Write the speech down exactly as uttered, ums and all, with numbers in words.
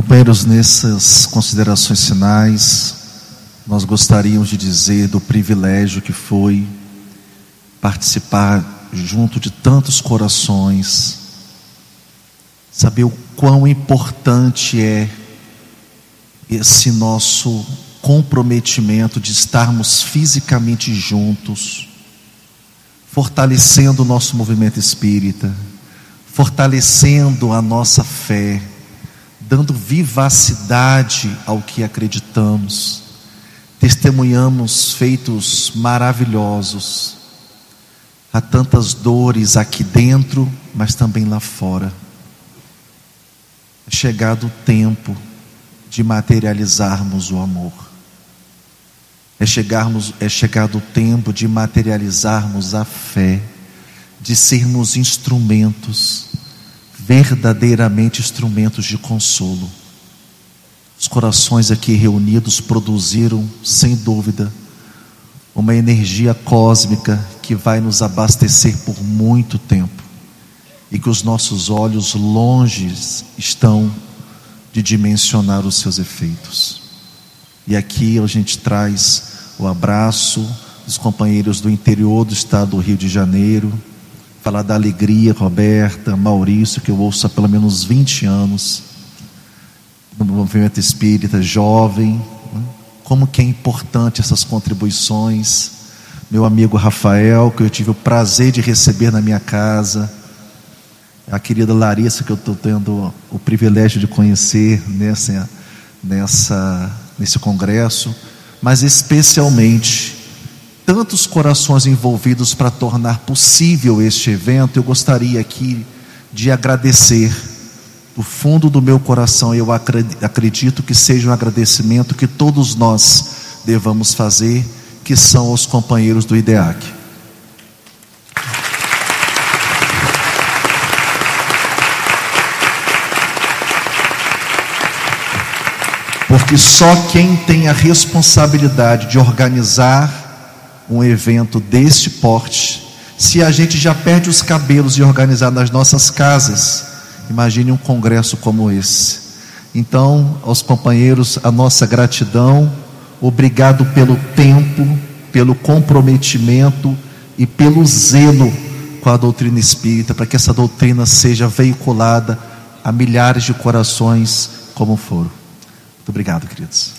Companheiros, nessas considerações finais, nós gostaríamos de dizer do privilégio que foi participar junto de tantos corações, saber o quão importante é esse nosso comprometimento de estarmos fisicamente juntos, fortalecendo o nosso movimento espírita, fortalecendo a nossa fé, dando vivacidade ao que acreditamos. Testemunhamos feitos maravilhosos. Há tantas dores aqui dentro, mas também lá fora. É chegado o tempo de materializarmos o amor. É, chegarmos, é chegado o tempo de materializarmos a fé, de sermos instrumentos, verdadeiramente instrumentos de consolo. Os corações aqui reunidos produziram, sem dúvida, uma energia cósmica que vai nos abastecer por muito tempo, e que os nossos olhos longes estão de dimensionar os seus efeitos. E aqui a gente traz o abraço dos companheiros do interior do estado do Rio de Janeiro, falar da alegria, Roberta, Maurício, que eu ouço há pelo menos vinte anos, no movimento espírita, jovem, né? Como que é importante essas contribuições. Meu amigo Rafael, que eu tive o prazer de receber na minha casa, a querida Larissa, que eu estou tendo o privilégio de conhecer nessa, nessa, nesse congresso, mas especialmente tantos corações envolvidos para tornar possível este evento. Eu gostaria aqui de agradecer do fundo do meu coração. Eu acredito que seja um agradecimento que todos nós devamos fazer, que são os companheiros do IDEAC. Porque só quem tem a responsabilidade de organizar um evento desse porte, se a gente já perde os cabelos de organizar nas nossas casas, imagine um congresso como esse. Então, aos companheiros, a nossa gratidão, obrigado pelo tempo, pelo comprometimento e pelo zelo com a doutrina espírita, para que essa doutrina seja veiculada a milhares de corações como foram. Muito obrigado, queridos.